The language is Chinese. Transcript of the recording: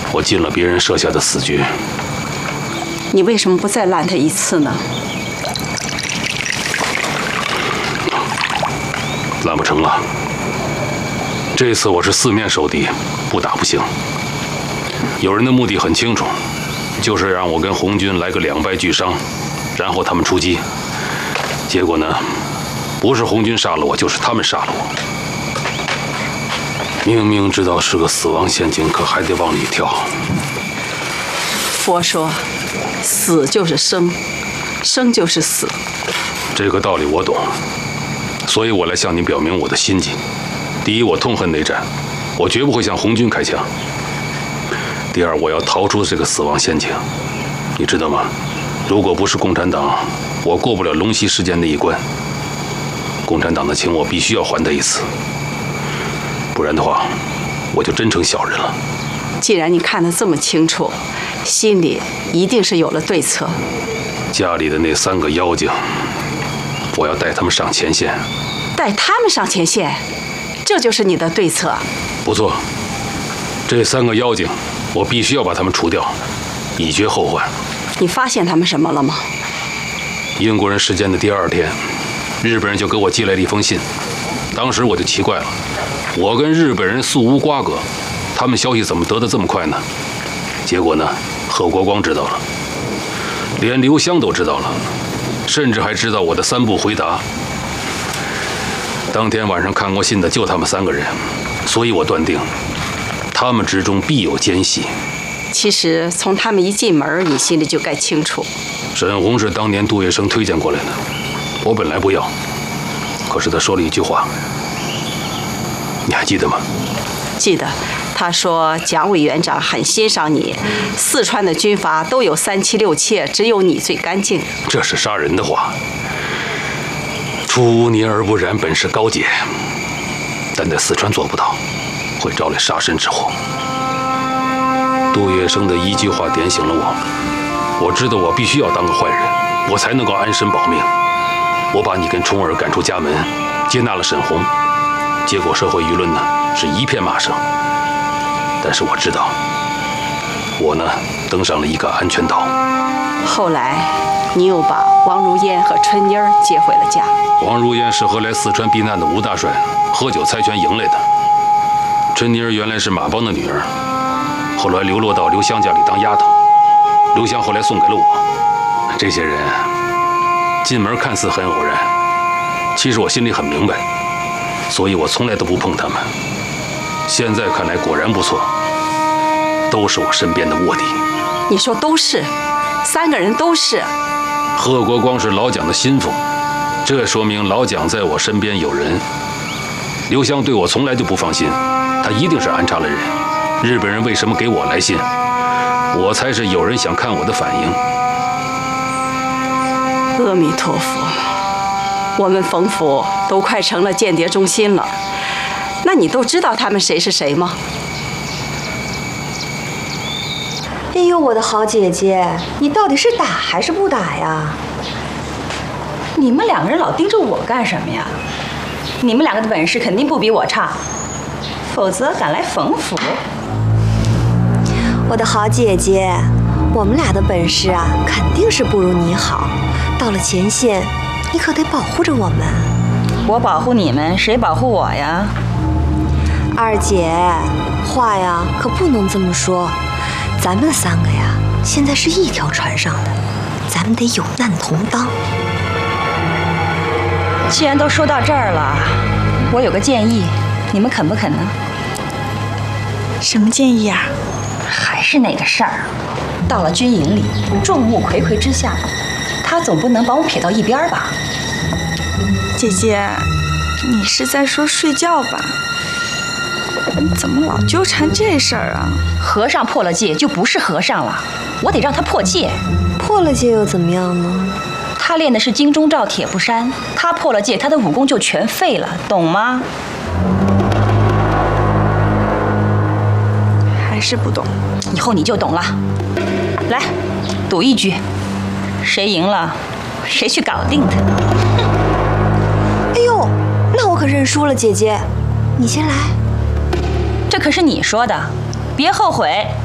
我进了别人设下的死局。 你为什么不再拦他一次呢？ 拦不成了。这次我是四面受敌，不打不行。有人的目的很清楚，就是让我跟红军来个两败俱伤，然后他们出击。结果呢，不是红军杀了我，就是他们杀了我。明明知道是个死亡陷阱，可还得往里跳。 佛说，死就是生，生就是死。 这个道理我懂，所以我来向你表明我的心迹。第一，我痛恨内战，我绝不会向红军开枪。第二，我要逃出这个死亡陷阱，你知道吗？如果不是共产党，我过不了龙溪事件那一关。共产党的情我必须要还他一次，不然的话，我就真成小人了。 既然你看得这么清楚，心里一定是有了对策。 家里的那3个妖精，我要带他们上前线。 带他们上前线，这就是你的对策。 不错，这3个妖精，我必须要把他们除掉，以绝后患。 你发现他们什么了吗？ 英国人事件的第2天，日本人就给我寄来了一封信。当时我就奇怪了，我跟日本人素无瓜葛，他们消息怎么得的这么快呢？结果呢，贺国光知道了，连刘湘都知道了，甚至还知道我的3步回答。当天晚上看过信的就他们3个人，所以我断定，他们之中必有奸细。 其实从他们一进门，你心里就该清楚。 沈红是当年杜月笙推荐过来的，我本来不要，可是他说了一句话，你还记得吗？ 记得，他说蒋委员长很欣赏你，四川的军阀都有3妻6妾，只有你最干净。 这是杀人的话。出污泥而不染本是高洁，但在四川做不到，会招来杀身之祸。杜月笙的一句话点醒了我，我知道我必须要当个坏人，我才能够安身保命。我把你跟冲儿赶出家门，接纳了沈红，结果社会舆论呢是一片骂声。但是我知道，我呢登上了一个安全岛。 后来，你又把王如烟和春妮儿接回了家。 王如烟是和来四川避难的吴大帅喝酒猜拳赢来的，春妮儿原来是马帮的女儿，后来流落到刘湘家里当丫头，刘湘后来送给了我。这些人进门看似很偶然，其实我心里很明白，所以我从来都不碰他们。现在看来果然不错，都是我身边的卧底。 你说都是？3个人都是？ 贺国光是老蒋的心腹，这说明老蒋在我身边有人。刘湘对我从来就不放心，他一定是安插了人。日本人为什么给我来信？我猜是有人想看我的反应。 阿弥陀佛，我们冯府都快成了间谍中心了，那你都知道他们谁是谁吗？ 哎呦，我的好姐姐，你到底是打还是不打呀？ 你们2个人老盯着我干什么呀？你们2个的本事肯定不比我差，否则敢来冯府。 我的好姐姐，我们俩的本事啊，肯定是不如你好。到了前线，你可得保护着我们。 我保护你们，谁保护我呀？ 二姐，话呀可不能这么说。咱们3个呀，现在是一条船上的，咱们得有难同当。 既然都说到这儿了，我有个建议，你们肯不肯呢？ 什么建议啊？ 还是那个事儿，到了军营里，众目睽睽之下，他总不能把我撇到一边吧？ 姐姐，你是在说睡觉吧？你怎么老纠缠这事儿啊？ 和尚破了戒就不是和尚了，我得让他破戒。 破了戒又怎么样呢？ 他练的是金钟罩铁布衫，他破了戒，他的武功就全废了，懂吗？ 还是不懂。 以后你就懂了。来，赌一局，谁赢了，谁去搞定他。 哎呦，那我可认输了，姐姐，你先来。 这可是你说的，别后悔。